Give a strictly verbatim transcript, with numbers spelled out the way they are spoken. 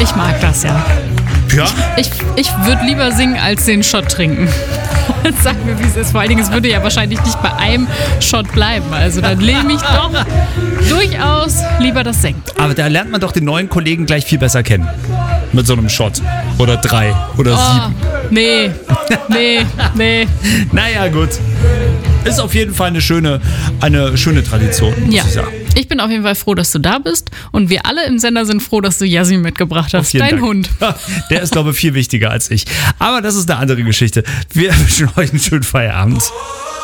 Ich mag das ja. Ja? Ich, ich würde lieber singen, als den Shot trinken. Sag mir, wie es ist. Vor allen Dingen, es würde ja wahrscheinlich nicht bei einem Shot bleiben. Also dann nehme ich doch durchaus lieber das Singen. Aber da lernt man doch den neuen Kollegen gleich viel besser kennen. Mit so einem Shot. Oder drei. Oder Oh, sieben. nee, nee, nee. Naja, gut. Ist auf jeden Fall eine schöne, eine schöne Tradition, muss Ja, ich sagen. ich bin auf jeden Fall froh, dass du da bist. Und wir alle im Sender sind froh, dass du Yassin mitgebracht hast. Vielen Dein Dank. Hund. Der ist, glaube ich, viel wichtiger als ich. Aber das ist eine andere Geschichte. Wir wünschen euch einen schönen Feierabend.